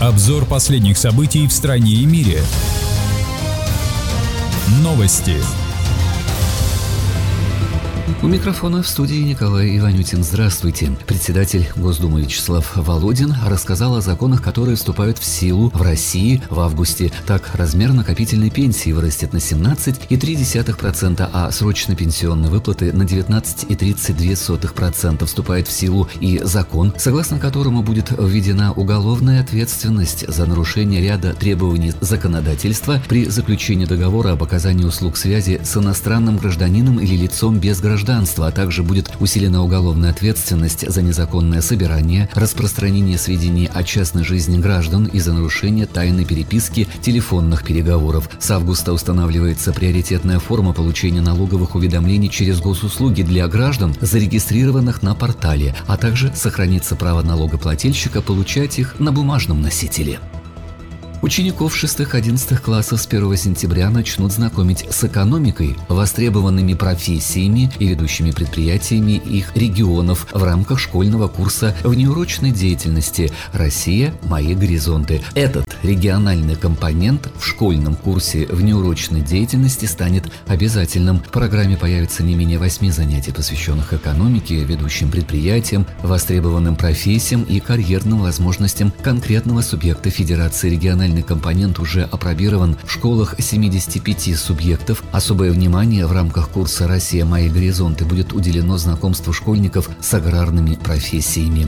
Обзор последних событий в стране и мире. Новости. У микрофона в студии Николай Иванютин. Здравствуйте. Председатель Госдумы Вячеслав Володин рассказал о законах, которые вступают в силу в России в августе. Так, размер накопительной пенсии вырастет на 17,3%, а срочно пенсионные выплаты на 19,32% вступает в силу и закон, согласно которому будет введена уголовная ответственность за нарушение ряда требований законодательства при заключении договора об оказании услуг связи с иностранным гражданином или лицом без гражданства, а также будет усилена уголовная ответственность за незаконное собирание, распространение сведений о частной жизни граждан и за нарушение тайной переписки телефонных переговоров. С августа устанавливается приоритетная форма получения налоговых уведомлений через госуслуги для граждан, зарегистрированных на портале, а также сохранится право налогоплательщика получать их на бумажном носителе. Учеников 6-11 классов с 1 сентября начнут знакомить с экономикой, востребованными профессиями и ведущими предприятиями их регионов в рамках школьного курса внеурочной деятельности «Россия. Мои горизонты». Этот региональный компонент в школьном курсе внеурочной деятельности станет обязательным. В программе появится не менее 8 занятий, посвященных экономике, ведущим предприятиям, востребованным профессиям и карьерным возможностям конкретного субъекта Федерации. Региональный компонент уже апробирован в школах 75 субъектов. Особое внимание в рамках курса «Россия. Мои горизонты» будет уделено знакомству школьников с аграрными профессиями.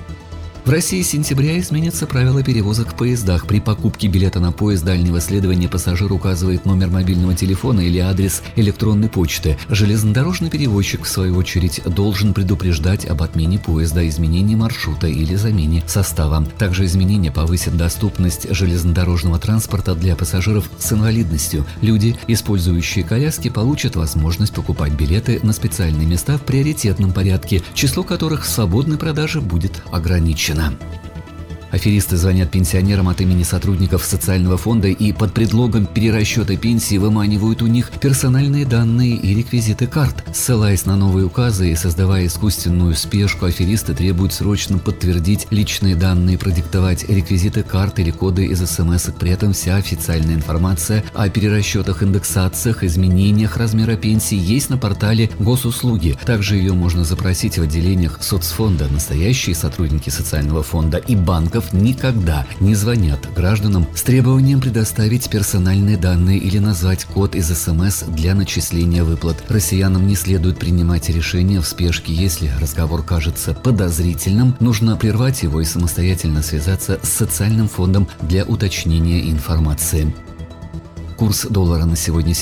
В России с сентября изменятся правила перевозок в поездах. При покупке билета на поезд дальнего следования пассажир указывает номер мобильного телефона или адрес электронной почты. Железнодорожный перевозчик, в свою очередь, должен предупреждать об отмене поезда, изменении маршрута или замене состава. Также изменения повысят доступность железнодорожного транспорта для пассажиров с инвалидностью. Люди, использующие коляски, получат возможность покупать билеты на специальные места в приоритетном порядке, число которых в свободной продаже будет ограничено. Аферисты звонят пенсионерам от имени сотрудников социального фонда и под предлогом перерасчета пенсии выманивают у них персональные данные и реквизиты карт. Ссылаясь на новые указы и создавая искусственную спешку, аферисты требуют срочно подтвердить личные данные, продиктовать реквизиты карт или коды из СМС. При этом вся официальная информация о перерасчетах, индексациях, изменениях размера пенсии есть на портале Госуслуги. Также ее можно запросить в отделениях соцфонда. Настоящие сотрудники социального фонда и банков никогда не звонят гражданам с требованием предоставить персональные данные или назвать код из СМС для начисления выплат. Россиянам не следует принимать решения в спешке. Если разговор кажется подозрительным, нужно прервать его и самостоятельно связаться с социальным фондом для уточнения информации. Курс доллара на сегодня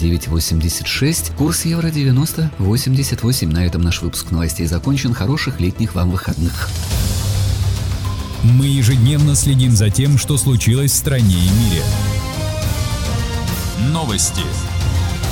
79.86, курс евро 90.88. На этом наш выпуск новостей закончен. Хороших летних вам выходных. Мы ежедневно следим за тем, что случилось в стране и мире. Новости.